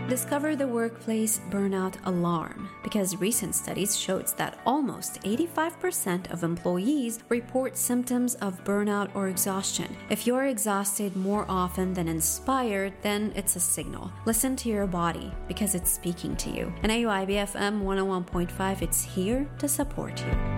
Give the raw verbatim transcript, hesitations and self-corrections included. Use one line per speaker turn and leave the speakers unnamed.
Discover the workplace burnout alarm, because recent studies showed that almost eighty-five percent of employees report symptoms of burnout or exhaustion. If you're exhausted more often than inspired, then it's a signal. Listen to your body, because it's speaking to you. And A U I B F M one oh one point five, it's here to support you.